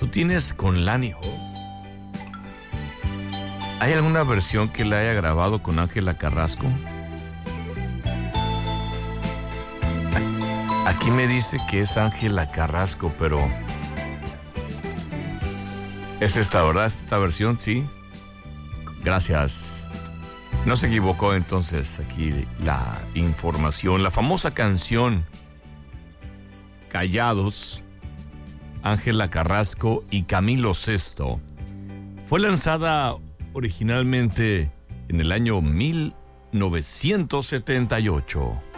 ¿Tú tienes con Lani Ho? ¿Hay alguna versión que la haya grabado con Ángela Carrasco? Aquí me dice que es Ángela Carrasco, pero... ¿es esta, verdad? ¿Esta versión? Sí. Gracias. No se equivocó entonces aquí la información. La famosa canción Callados, Ángela Carrasco y Camilo Sesto, fue lanzada originalmente en el año 1978.